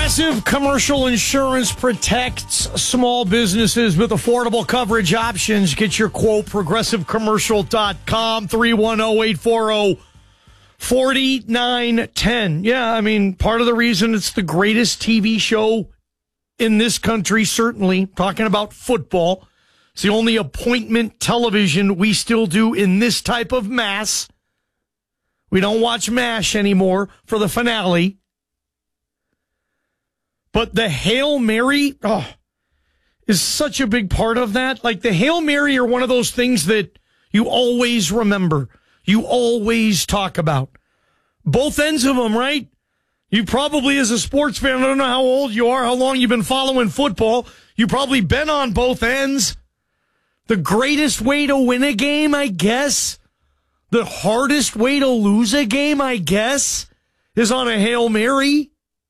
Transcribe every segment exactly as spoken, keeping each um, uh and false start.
Progressive Commercial Insurance protects small businesses with affordable coverage options. Get your quote, progressive commercial dot com, three one zero, eight four zero, four nine one zero. Yeah, I mean, part of the reason it's the greatest T V show in this country, certainly, talking about football. It's the only appointment television we still do in this type of mass. We don't watch MASH anymore for the finale. But the Hail Mary oh, is such a big part of that. Like the Hail Mary are one of those things that you always remember. You always talk about. Both ends of them, right? You probably, as a sports fan, I don't know how old you are, how long you've been following football. You've probably been on both ends. The greatest way to win a game, I guess. The hardest way to lose a game, I guess, is on a Hail Mary.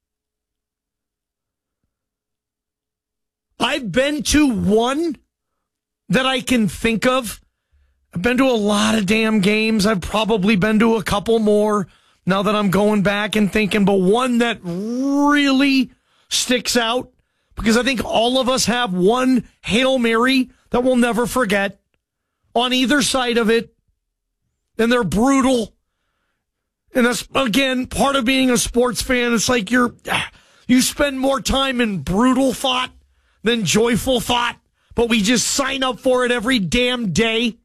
I've been to one that I can think of. I've been to a lot of damn games. I've probably been to a couple more now that I'm going back and thinking. But one that really sticks out, because I think all of us have one Hail Mary that we'll never forget on either side of it. And they're brutal. And that's, again, part of being a sports fan. It's like you're, you spend more time in brutal thought than joyful thought, but we just sign up for it every damn day.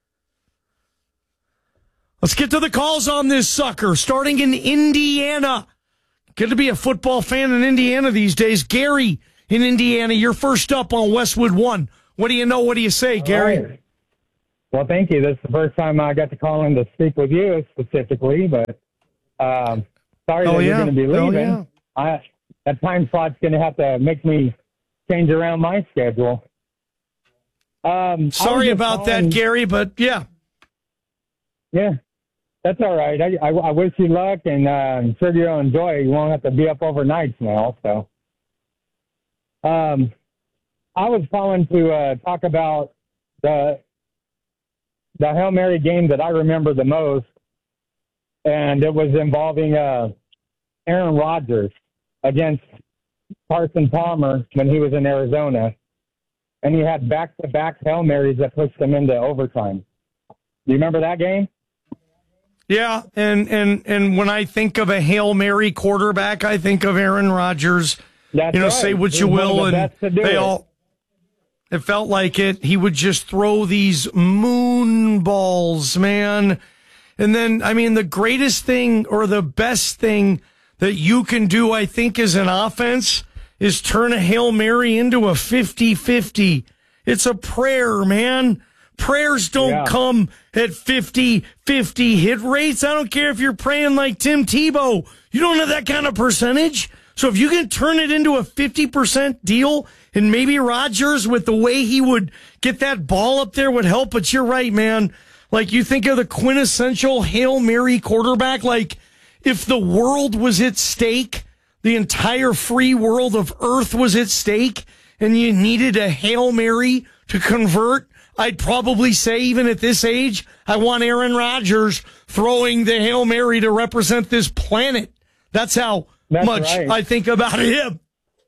Let's get to the calls on this sucker, starting in Indiana. Good to be a football fan in Indiana these days. Gary in Indiana, you're first up on Westwood One. What do you know? What do you say, Gary? Right. Well, thank you. This is the first time I got to call in to speak with you specifically, but um, sorry oh, that yeah. you're going to be leaving. Oh, yeah. I, that time slot's going to have to make me change around my schedule. Um, Sorry about calling, that, Gary, but yeah. Yeah, that's all right. I, I, I wish you luck, and uh, I'm sure you'll enjoy it. You won't have to be up overnight now. So, um, I was calling to uh, talk about the the Hail Mary game that I remember the most, and it was involving uh, Aaron Rodgers against Carson Palmer when he was in Arizona, and he had back-to-back Hail Marys that pushed them into overtime. Do you remember that game? Yeah, and and and when I think of a Hail Mary quarterback, I think of Aaron Rodgers. That's you know, right. say what He you was will, one of the and best to do they it. all. It felt like it. He would just throw these moon balls, man. And then, I mean, the greatest thing or the best thing that you can do, I think, as an offense is turn a Hail Mary into a fifty-fifty. It's a prayer, man. Prayers don't Yeah. come at fifty-fifty hit rates. I don't care if you're praying like Tim Tebow. You don't have that kind of percentage. So if you can turn it into a fifty percent deal, and maybe Rodgers, with the way he would get that ball up there, would help. But you're right, man. Like, you think of the quintessential Hail Mary quarterback, like if the world was at stake, the entire free world of Earth was at stake, and you needed a Hail Mary to convert, I'd probably say, even at this age, I want Aaron Rodgers throwing the Hail Mary to represent this planet. That's how That's much right. I think about him.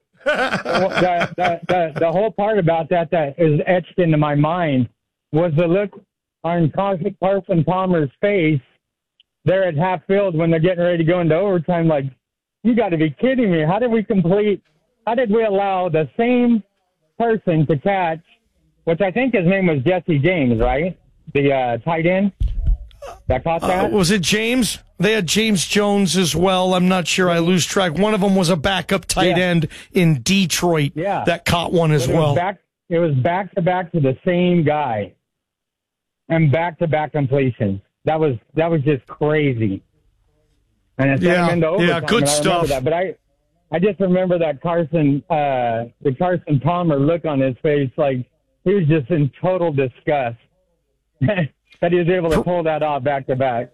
the, the, the, the whole part about that that is etched into my mind was the look on Carson Palmer's face there at half field when they're getting ready to go into overtime. Like, you got to be kidding me. How did we complete, how did we allow the same person to catch, which I think his name was Jesse James, right? The uh, tight end that caught that? Uh, was it James? They had James Jones as well. I'm not sure. I lose track. One of them was a backup tight Yeah. end in Detroit Yeah. that caught one as But it well. Was back, it was back to back to the same guy, and back to back completions. That was that was just crazy. And it Yeah, turned into overtime. yeah, good and I stuff. remember that. But I, I just remember that Carson, uh, the Carson Palmer look on his face, like he was just in total disgust that he was able to pull that off back to back.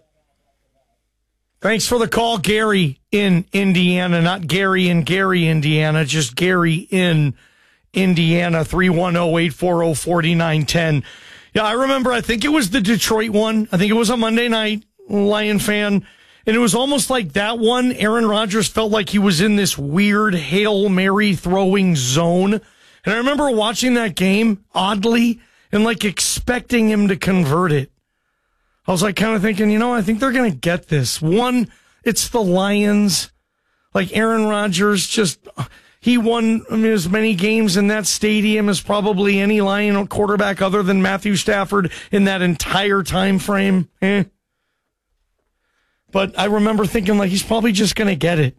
Thanks for the call, Gary in Indiana, not Gary in Gary, Indiana, just Gary in Indiana, three one zero, eight four zero, four nine one zero. Yeah, I remember, I think it was the Detroit one. I think it was a Monday night, Lion fan. And it was almost like that one, Aaron Rodgers felt like he was in this weird Hail Mary throwing zone. And I remember watching that game, oddly, and like expecting him to convert it. I was like kind of thinking, you know, I think they're going to get this. One, it's the Lions. Like Aaron Rodgers just, he won I mean, as many games in that stadium as probably any Lion quarterback other than Matthew Stafford in that entire time frame. Eh. But I remember thinking, like, he's probably just going to get it.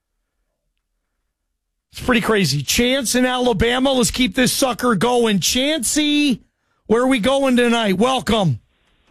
It's pretty crazy. Chance in Alabama. Let's keep this sucker going. Chancey, where are we going tonight? Welcome.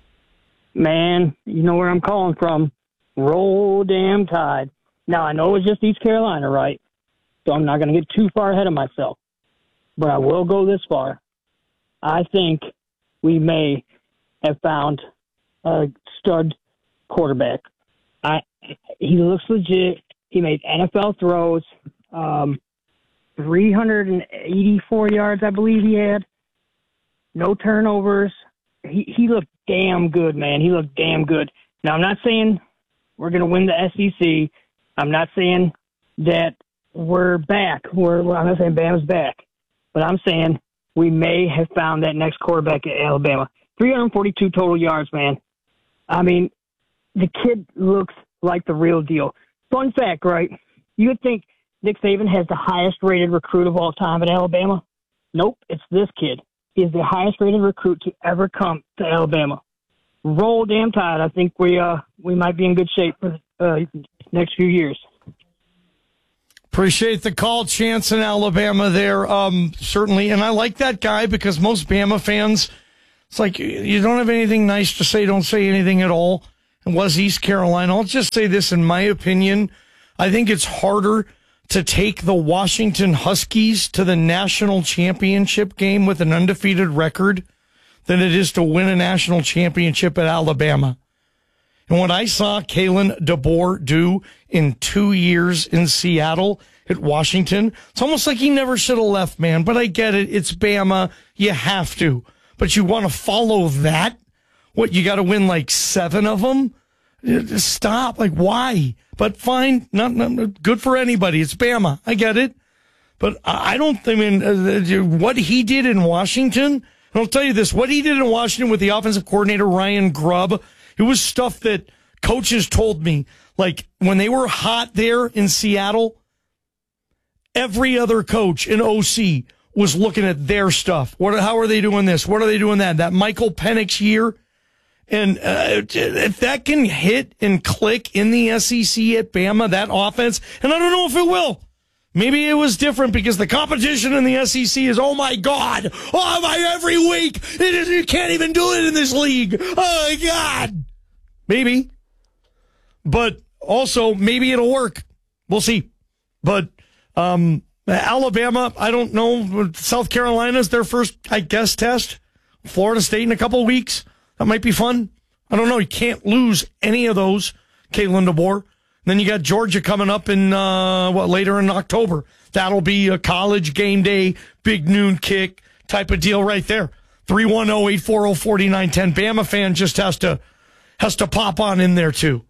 Man, you know where I'm calling from. Roll damn Tide. Now, I know it's just East Carolina, right? So I'm not going to get too far ahead of myself. But I will go this far. I think we may have found a stud quarterback. I he looks legit. He made N F L throws. Um, three hundred eighty-four yards, I believe he had. No turnovers. He he looked damn good, man. He looked damn good. Now, I'm not saying we're going to win the S E C. I'm not saying that we're back. We're, well, I'm not saying Bama's back. But I'm saying we may have found that next quarterback at Alabama. three hundred forty-two total yards, man. I mean, the kid looks like the real deal. Fun fact, right? You would think Nick Saban has the highest-rated recruit of all time at Alabama. Nope, it's this kid. He is the highest-rated recruit to ever come to Alabama. Roll damn Tide. I think we uh we might be in good shape for the uh, next few years. Appreciate the call, Chance in Alabama there, um, certainly. And I like that guy because most Bama fans, it's like you don't have anything nice to say, don't say anything at all. It was East Carolina. I'll just say this, in my opinion, I think it's harder to take the Washington Huskies to the national championship game with an undefeated record than it is to win a national championship at Alabama. And what I saw Kalen DeBoer do in two years in Seattle at Washington, it's almost like he never should have left, man. But I get it. It's Bama. You have to. But you want to follow that? What, you got to win like seven of them? Stop. Like, why? But fine. Not, not good for anybody. It's Bama. I get it. But I don't, I mean, uh, what he did in Washington, I'll tell you this, what he did in Washington with the offensive coordinator, Ryan Grubb, it was stuff that coaches told me. Like, when they were hot there in Seattle, every other coach in O C was looking at their stuff. What? How are they doing this? What are they doing that? That Michael Penix year. And uh, if that can hit and click in the S E C at Bama, that offense, and I don't know if it will. Maybe it was different because the competition in the S E C is, oh, my God. Oh, my, every week. It is, you can't even do it in this league. Oh, my God. Maybe. But also, maybe it'll work. We'll see. But um, Alabama, I don't know. South Carolina's their first, I guess, test. Florida State in a couple of weeks. That might be fun. I don't know. You can't lose any of those, Kalen DeBoer. Then you got Georgia coming up in, uh, what, later in October. That'll be a college game day, big noon kick type of deal right there. three one zero, eight four zero, four nine one zero. Bama fan just has to, has to pop on in there too.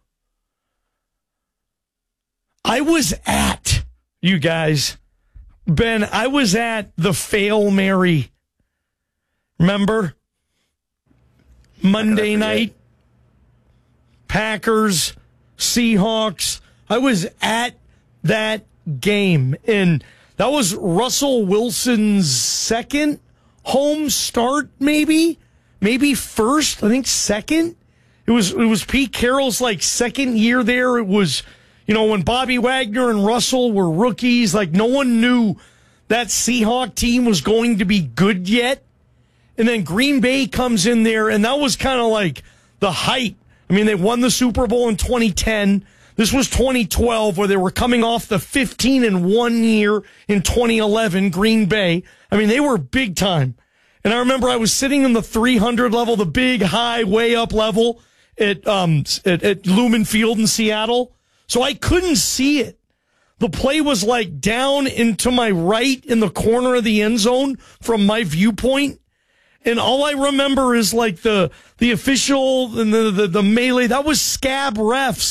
I was at, you guys, Ben, I was at the Fail Mary. Remember? Monday night, Packers, Seahawks. I was at that game, and that was Russell Wilson's second home start, maybe, maybe first. I think second. It was it was Pete Carroll's like second year there. It was, you know, when Bobby Wagner and Russell were rookies. Like no one knew that Seahawk team was going to be good yet. And then Green Bay comes in there, and that was kind of like the height. I mean, they won the Super Bowl in twenty ten. This was twenty twelve, where they were coming off the fifteen and one year in twenty eleven, Green Bay. I mean, they were big time. And I remember I was sitting in the three hundred level, the big, high, way up level at, um, at, at Lumen Field in Seattle. So I couldn't see it. The play was like down into my right in the corner of the end zone from my viewpoint. And all I remember is like the the official and the, the, the melee. That was scab refs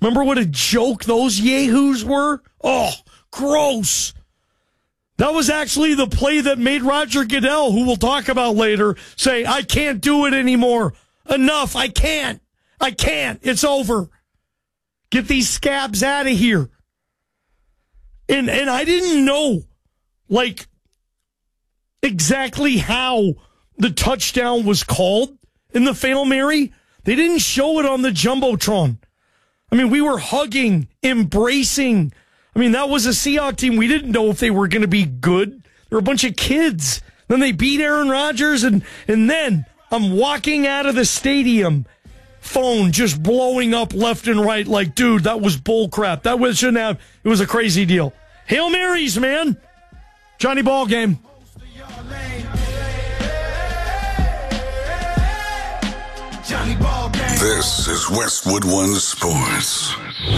Remember what a joke those yahoos were? Oh, gross. That was actually the play that made Roger Goodell, who we'll talk about later, say, I can't do it anymore. Enough. I can't. I can't. It's over. Get these scabs out of here. And and I didn't know, like, exactly how the touchdown was called in the Fail Mary. They didn't show it on the Jumbotron. I mean, we were hugging, embracing. I mean, that was a Seahawks team. We didn't know if they were going to be good. They were a bunch of kids. Then they beat Aaron Rodgers, and, and then I'm walking out of the stadium, phone just blowing up left and right like, dude, that was bull crap. That was, shouldn't have. It was a crazy deal. Hail Marys, man. Johnny Ball game. This is Westwood One Sports.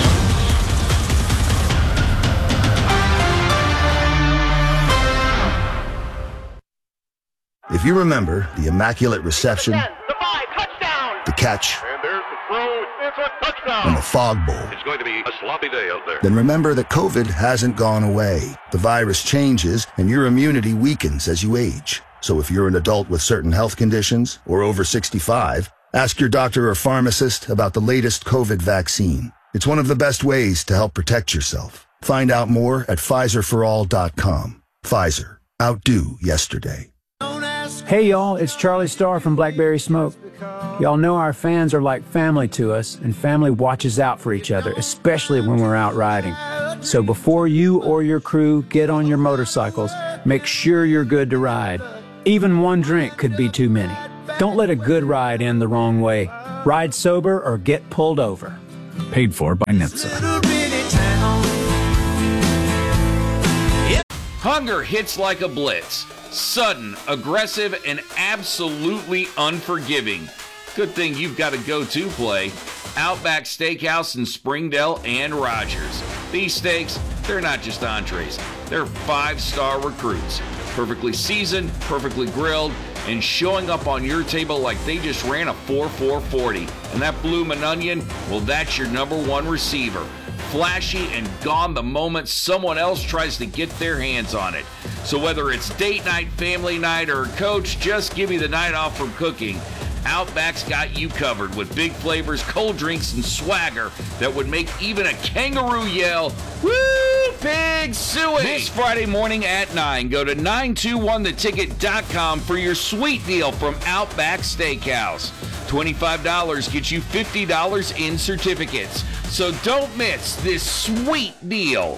If you remember the Immaculate Reception, the five, touchdown, the catch, and there's the throw, it's a touchdown, and the Fog Bowl, it's going to be a sloppy day out there. then remember that COVID hasn't gone away. The virus changes, and your immunity weakens as you age. So if you're an adult with certain health conditions or over sixty-five, ask your doctor or pharmacist about the latest COVID vaccine. It's one of the best ways to help protect yourself. Find out more at Pfizer for all dot com. Pfizer. Outdo yesterday. Hey y'all, it's Charlie Starr from Blackberry Smoke. Y'all know our fans are like family to us, and family watches out for each other, especially when we're out riding. So before you or your crew get on your motorcycles, make sure you're good to ride. Even one drink could be too many. Don't let a good ride end the wrong way. Ride sober or get pulled over. Paid for by N H T S A. Hunger hits like a blitz. Sudden, aggressive, and absolutely unforgiving. Good thing you've got a go-to play. Outback Steakhouse in Springdale and Rogers. These steaks, they're not just entrees. They're five-star recruits. Perfectly seasoned, perfectly grilled, and showing up on your table like they just ran a four four forty. And that bloomin' onion, well, that's your number one receiver. Flashy and gone the moment someone else tries to get their hands on it. So whether it's date night, family night, or coach, just give me the night off from cooking. Outback's got you covered with big flavors, cold drinks, and swagger that would make even a kangaroo yell, woo, pig suey. This Friday morning at nine, go to nine two one the ticket dot com for your sweet deal from Outback Steakhouse. twenty-five dollars gets you fifty dollars in certificates. So don't miss this sweet deal.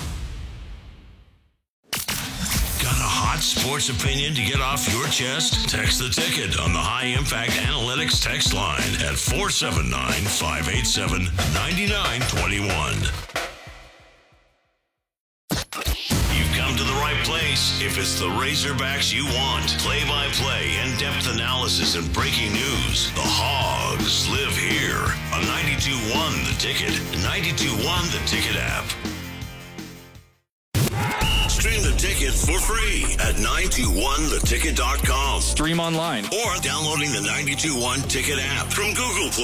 Got a hot sports opinion to get off your chest? Text the ticket on the High Impact Analytics text line at four seven nine, five eight seven, nine nine two one. You've come to the right place if it's the Razorbacks you want. Play-by-play, in-depth analysis, and breaking news. The Hogs live here on ninety-two point one The Ticket, ninety-two point one The Ticket app. Stream The Ticket for free at nine two one the ticket dot com. Stream online Or downloading the ninety-two point one Ticket app from Google Play.